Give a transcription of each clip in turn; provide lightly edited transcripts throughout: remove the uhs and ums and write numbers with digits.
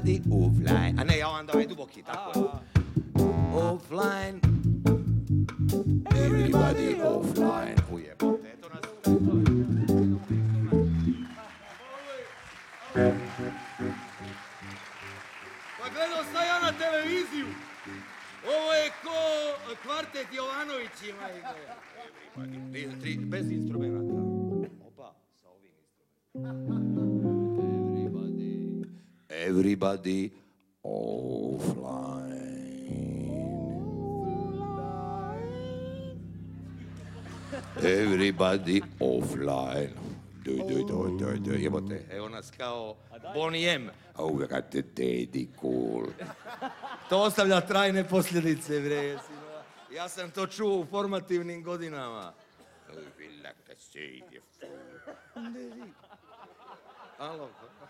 Everybody offline. A ne, ja vam davaj duboki, tako je. Offline. Everybody offline. Ujebote, eto nas... Pa gledao sam ja na televiziju. Ovo je ko kvartet Jovanovićima igra. Bez instrumenta. Opa, sa ovim instrumentom. Everybody offline. Everybody offline. Jebote, evo nas kao Bonnie M. Oh, we got the daddy cool. To ostavlja trajne posljedice, bre. Ja sam to čuo u formativnim godinama. Alo.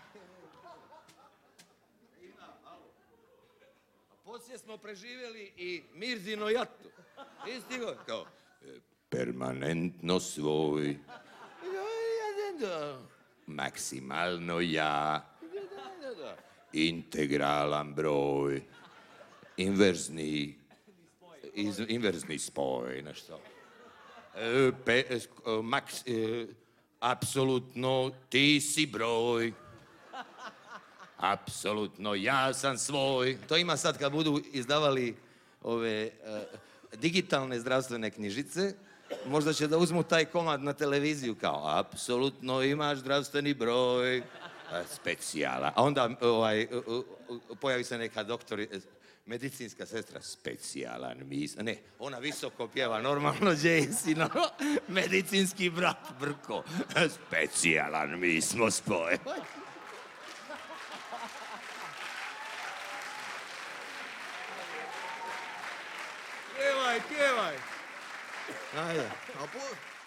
Poslije smo preživjeli i Mirzino jatu. Isti go, kao... Permanentno svoj. Maksimalno ja. Integralan broj. Inverzni spoj, nešto. Apsolutno ti si broj. Apsolutno ja sam svoj. To ima sad kad budu izdavali ove digitalne zdravstvene knjižice, možda će da uzmu taj komad na televiziju kao apsolutno imaš zdravstveni broj, specijala. A onda pojavi se neka medicinska sestra, specijalan ne, ona visoko pjeva, normalno Jason, medicinski brat Brko, specijalan mi smo spoj. Pjevaj. Ajde,